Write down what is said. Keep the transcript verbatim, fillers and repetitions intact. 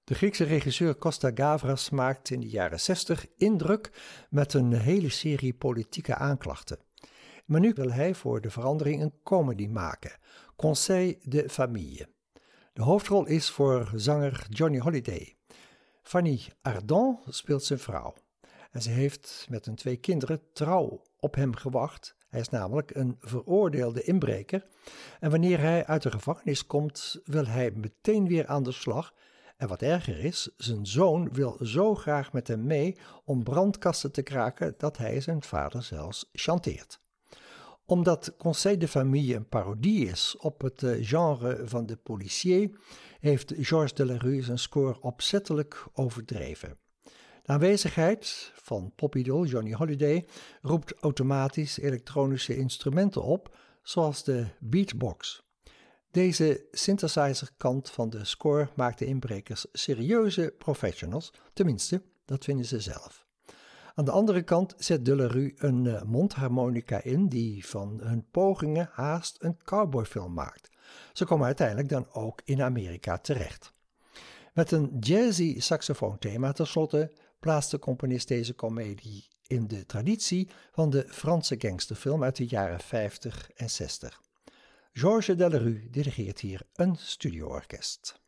De Griekse regisseur Costa Gavras maakt in de jaren zestig indruk met een hele serie politieke aanklachten. Maar nu wil hij voor de verandering een comedy maken, Conseil de Famille. De hoofdrol is voor zanger Johnny Hallyday. Fanny Ardant speelt zijn vrouw. En ze heeft met hun twee kinderen trouw op hem gewacht. Hij is namelijk een veroordeelde inbreker. En wanneer hij uit de gevangenis komt, wil hij meteen weer aan de slag. En wat erger is, zijn zoon wil zo graag met hem mee om brandkasten te kraken dat hij zijn vader zelfs chanteert. Omdat Conseil de Famille een parodie is op het genre van de policier, heeft Georges Delerue zijn score opzettelijk overdreven. De aanwezigheid van popidool Johnny Hallyday roept automatisch elektronische instrumenten op, zoals de beatbox. Deze synthesizer-kant van de score maakt de inbrekers serieuze professionals, tenminste, dat vinden ze zelf. Aan de andere kant zet Delerue een mondharmonica in die van hun pogingen haast een cowboyfilm maakt. Ze komen uiteindelijk dan ook in Amerika terecht. Met een jazzy saxofoonthema tenslotte plaatst de componist deze komedie in de traditie van de Franse gangsterfilm uit de jaren vijftig en zestig. Georges Delerue dirigeert hier een studioorkest.